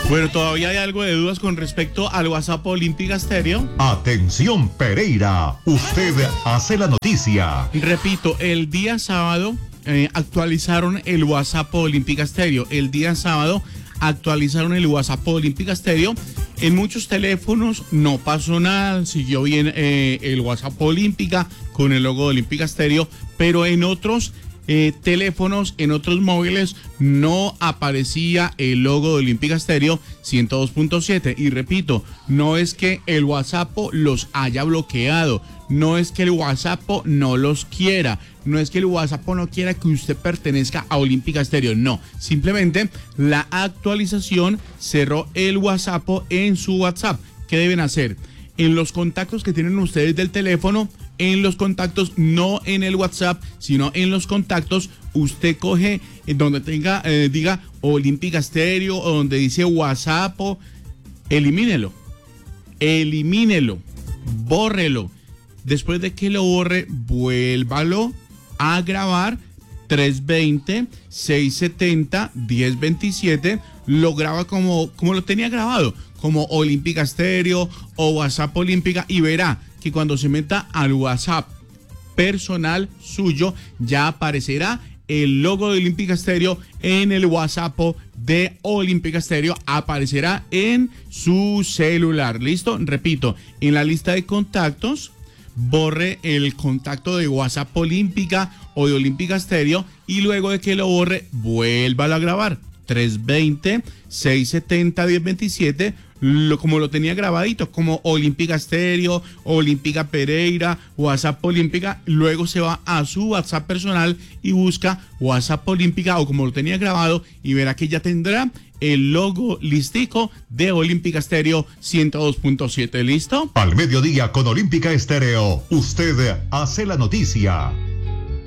Bueno, todavía hay algo de dudas con respecto al WhatsApp Olímpica Estéreo. Atención Pereira, usted hace la noticia. Repito, el día sábado actualizaron el WhatsApp Olímpica Estéreo. El día sábado actualizaron el WhatsApp Olímpica Estéreo. En muchos teléfonos no pasó nada, siguió bien el WhatsApp Olímpica con el logo de Olímpica Estéreo, pero en otros teléfonos, en otros móviles no aparecía el logo de Olímpica Estéreo 102.7. Y repito, no es que el WhatsApp los haya bloqueado, no es que el WhatsApp no los quiera, no es que el WhatsApp no quiera que usted pertenezca a Olímpica Estéreo, no, simplemente la actualización cerró el WhatsApp en su WhatsApp. ¿Qué deben hacer? En los contactos que tienen ustedes del teléfono, en los contactos, no en el WhatsApp, sino en los contactos, usted coge donde tenga, diga Olímpica Estéreo o donde dice WhatsApp, elimínelo, bórrelo. Después de que lo borre, vuélvalo a grabar. 320-670-1027, lo graba como lo tenía grabado, como Olímpica Estéreo o WhatsApp Olímpica, y verá que cuando se meta al WhatsApp personal suyo ya aparecerá el logo de Olímpica Estéreo en el WhatsApp de Olímpica Estéreo, aparecerá en su celular. ¿Listo? Repito, en la lista de contactos, borre el contacto de WhatsApp Olímpica o de Olímpica Estéreo y luego de que lo borre, vuélvalo a grabar. 320-670-1027, como lo tenía grabadito, como Olímpica Estéreo, Olímpica Pereira, WhatsApp Olímpica. Luego se va a su WhatsApp personal y busca WhatsApp Olímpica o como lo tenía grabado y verá que ya tendrá el logo listico de Olímpica Estéreo 102.7. ¿Listo? Al mediodía con Olímpica Estéreo, usted hace la noticia.